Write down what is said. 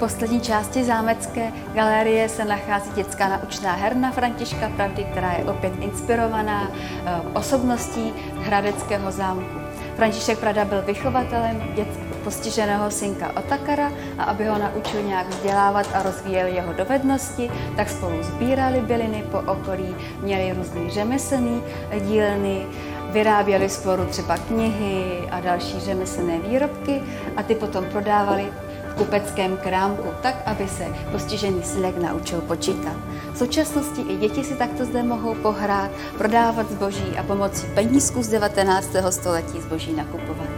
poslední části zámecké galerie se nachází dětská naučná herna Františka Pravdy, která je opět inspirovaná osobností hradeckého zámku. František Prada byl vychovatelem postiženého synka Otakara a aby ho naučil nějak vzdělávat a rozvíjel jeho dovednosti, tak spolu sbírali byliny po okolí, měli různý řemeslný dílny, vyráběli spolu třeba knihy a další řemeslné výrobky a ty potom prodávali v kupeckém krámku, tak, aby se postižený synek naučil počítat. V současnosti i děti si takto zde mohou pohrát, prodávat zboží a pomocí penízků z 19. století zboží nakupovat.